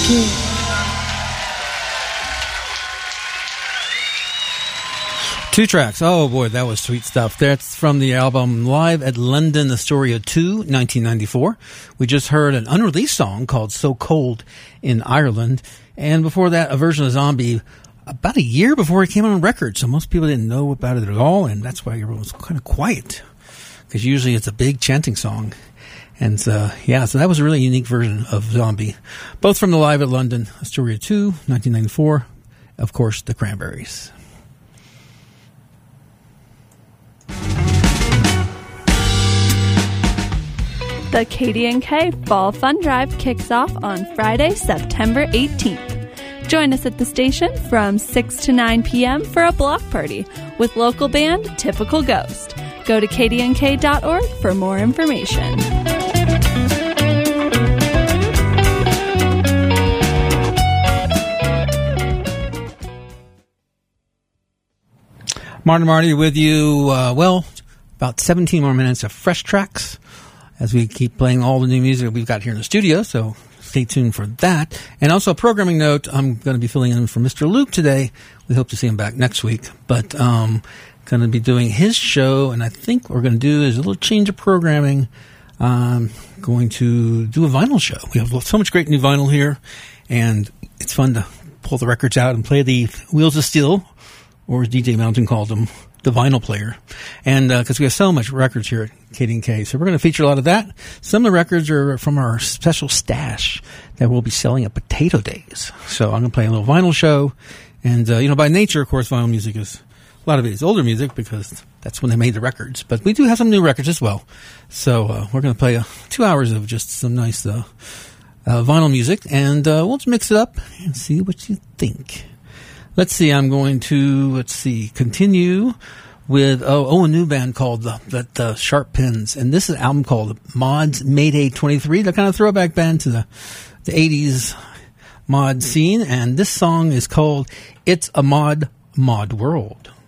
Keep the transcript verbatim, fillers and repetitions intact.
Two tracks. Oh, boy, that was sweet stuff. That's from the album Live at London, Astoria two, nineteen ninety-four. We just heard an unreleased song called So Cold in Ireland. And before that, a version of Zombie about a year before it came on record. So most people didn't know about it at all, and that's why everyone was kind of quiet. Because usually it's a big chanting song. And, uh, yeah, so that was a really unique version of Zombie. Both from the Live at London, Astoria two, nineteen ninety-four. Of course, the Cranberries. The K D and K Fall Fun Drive kicks off on Friday, September eighteenth. Join us at the station from six to nine p.m. for a block party with local band Typical Ghost. Go to k d n k dot org for more information. Martin Marty with you, uh, well, about seventeen more minutes of fresh tracks as we keep playing all the new music we've got here in the studio, so stay tuned for that. And also a programming note, I'm going to be filling in for Mister Luke today. We hope to see him back next week, but um going to be doing his show, and I think what we're going to do is a little change of programming. Um going to do a vinyl show. We have so much great new vinyl here, and it's fun to pull the records out and play the Wheels of Steel, or as D J Mountain called them, the vinyl player. And because uh, we have so much records here at K D and K, so we're going to feature a lot of that. Some of the records are from our special stash that we'll be selling at Potato Days. So I'm going to play a little vinyl show. And, uh, you know, by nature, of course, vinyl music is, a lot of it is older music because that's when they made the records. But we do have some new records as well. So uh, we're going to play uh, two hours of just some nice uh, uh, vinyl music. And uh, we'll just mix it up and see what you think. Let's see, I'm going to, let's see, continue with, oh, oh a new band called the, the, the Sharp Pins. And this is an album called Mod's Mayday twenty-three. They're kind of throwback band to the, the eighties mod scene. And this song is called It's a Mod, Mod World.